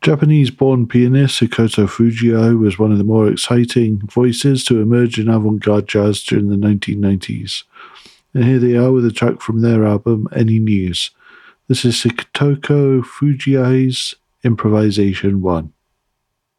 Japanese-born pianist Hikoto Fujii was one of the more exciting voices to emerge in avant-garde jazz during the 1990s. And here they are with a track from their album, Any News. This is Hikoto Fujii's Improvisation 1.